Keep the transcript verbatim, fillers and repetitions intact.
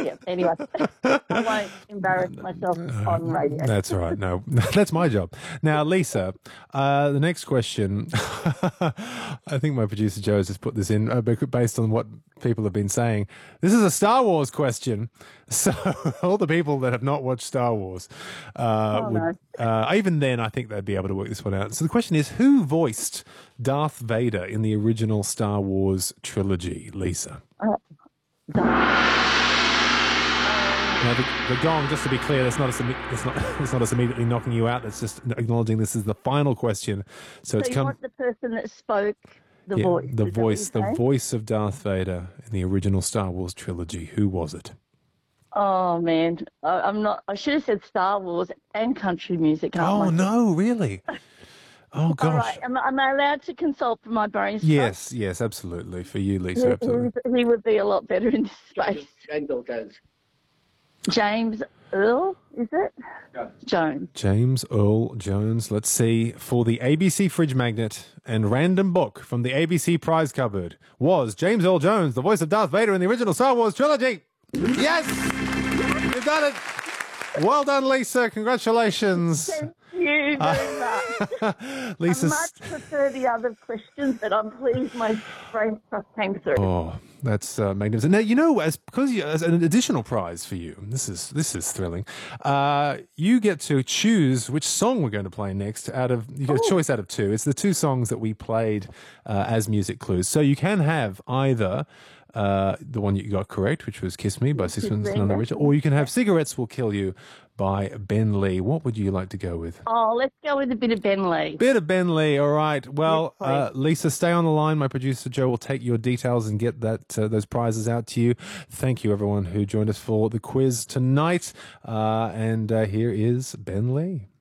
yeah. Anyway, I won't embarrass myself on radio. That's all right. No, that's my job. Now, Lisa, uh, the next question, I think my producer Joe has just put this in uh, based on what people have been saying. This is a Star Wars question. So all the people that have not watched Star Wars, uh, Oh, would, uh, even then, I think they'd be able to work this one out. So the question is, who voiced Darth Vader in the original Star Wars trilogy, Lisa? Uh, Now, the, the gong, just to be clear, that's not us, it's not, it's not us immediately knocking you out. That's just acknowledging this is the final question. So, so it's you come. want the person that spoke the Yeah, voice? the is that what voice, the you're saying? voice of Darth Vader in the original Star Wars trilogy. Who was it? Oh man, I, I'm not. I should have said Star Wars and country music. aren't Oh I? no, really? Oh All gosh. right, am, am I allowed to consult for my brain? Yes, yes, absolutely. For you, Lisa, He, absolutely. he, he would be a lot better in this space. James Earl Jones. James Earl, is it? Jones. James Earl Jones. Let's see. For the A B C fridge magnet and random book from the A B C prize cupboard, was James Earl Jones the voice of Darth Vader in the original Star Wars trilogy? Yes! You've done it! Well done, Lisa. Congratulations. Thank you very much. Lisa. I much prefer the other questions, but I'm pleased my brain trust came through. Oh, that's uh, magnificent. Now, you know, as because you, as an additional prize for you, this is this is thrilling. Uh, you get to choose which song we're going to play next. Out of you get a choice out of two. It's the two songs that we played uh, as music clues. So you can have either uh, the one you got correct, which was "Kiss Me" by Six Minutes and Another Richard, or you can have "Cigarettes Will Kill You" by Ben Lee. What would you like to go with? Oh, let's go with a bit of Ben Lee. Bit of Ben Lee. All right. Well, Yes, uh, Lisa, stay on the line. My producer Joe will take your details and get that uh, those prizes out to you. Thank you, everyone who joined us for the quiz tonight. Uh, and uh, here is Ben Lee.